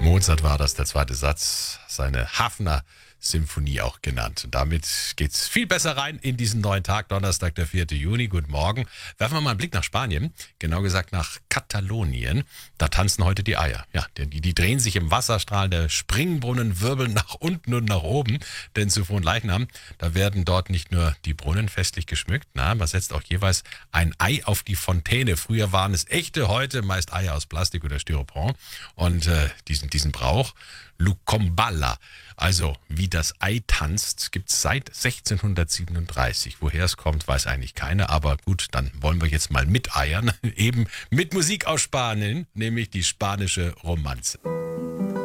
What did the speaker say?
Mozart war das, der zweite Satz, seine Hafner-Symphonie auch genannt. Und damit geht's viel besser rein in diesen neuen Tag, Donnerstag, der 4. Juni. Guten Morgen. Werfen wir mal einen Blick nach Spanien, genau gesagt nach Katalonien. Da tanzen heute die Eier. Ja, denn die drehen sich im Wasserstrahl, der Springbrunnen wirbeln nach unten und nach oben. Denn zu Fronleichnam, da werden dort nicht nur die Brunnen festlich geschmückt, man setzt auch jeweils ein Ei auf die Fontäne. Früher waren es echte, heute meist Eier aus Plastik oder Styropor. Und diesen Brauch, Lucomballa, also wie das Ei tanzt, gibt es seit 1637. Woher es kommt, weiß eigentlich keiner, aber gut, dann wollen wir jetzt mal miteiern, eben mit Musik aus Spanien, nämlich die spanische Romanze.